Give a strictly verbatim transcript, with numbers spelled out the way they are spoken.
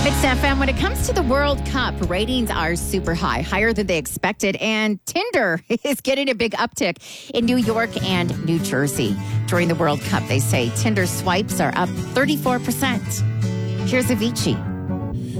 It's F M. When it comes to the World Cup, ratings are super high, higher than they expected. And Tinder is getting a big uptick in New York and New Jersey. During the World Cup, they say Tinder swipes are up thirty-four percent. Here's Avicii.